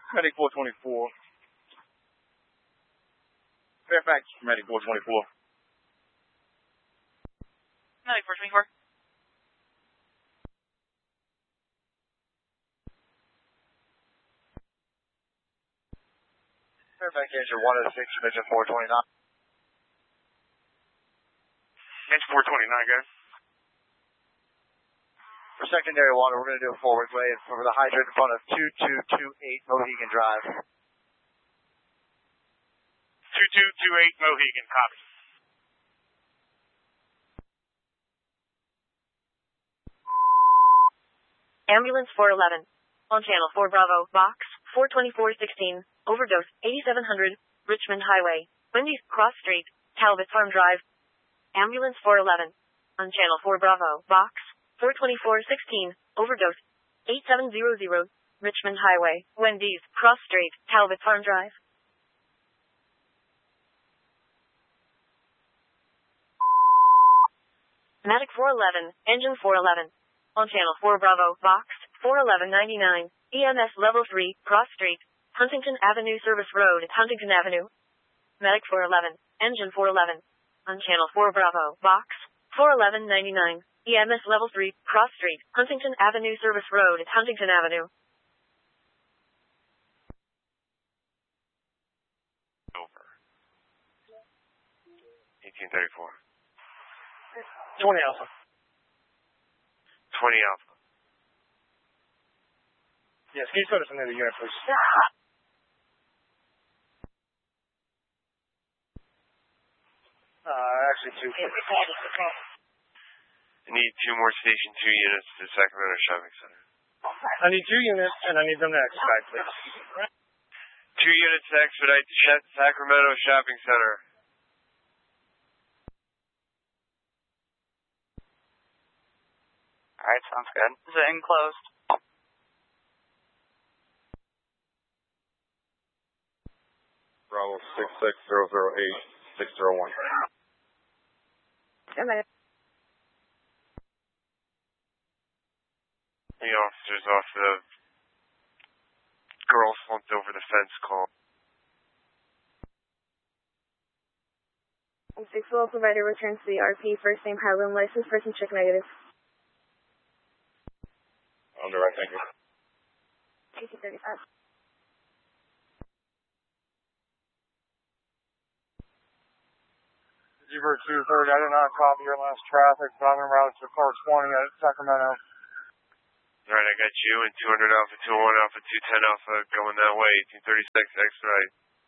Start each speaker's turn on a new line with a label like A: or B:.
A: Medic 424. Fairfax, Medic 424.
B: Medic 424.
A: Fairfax, engine 106, engine 429.
C: Engine 429, guys.
A: For secondary water, we're going to do a forward wave for the hydrant in front of 2228 Mohegan Drive.
C: 2228 Mohegan, copy.
D: Ambulance 411. On channel 4 Bravo, box 42416, overdose 8700, Richmond Highway, Wendy's, Cross Street, Talbot Farm Drive. Ambulance 411. On channel 4 Bravo, box 42416, overdose 8700, Richmond Highway, Wendy's, Cross Street, Talbot Farm Drive. Medic 411, engine 411. On channel 4 Bravo, box 41199, EMS level 3, Cross Street, Huntington Avenue Service Road, Huntington Avenue. Medic 411, engine 411. On channel 4 Bravo, box 41199, EMS level 3, Cross Street, Huntington Avenue Service Road, Huntington Avenue.
C: Over. 1834.
A: 20 Alpha.
C: 20 Alpha.
A: Yes, can you put us into the unit, please? Actually, two.
C: I need 2 more Station 2 units to Sacramento Shopping Center.
A: I need 2 units, and I need them to expedite, please.
C: 2 units to expedite to Sacramento Shopping Center.
B: Alright, sounds good. Is it enclosed?
A: Bravo 66008 601.
C: The officers off the girl slumped over the fence call.
D: 6 will provider returns to the RP, first name Harlem, license person check negative.
A: On the right, thank you.
D: 1835.
A: Zebra 230, I did not copy your last traffic, but I'm en route to car 20 at Sacramento.
C: Alright, I got you and 200 Alpha, 201 Alpha, 210 Alpha going that way, 1836, expedite.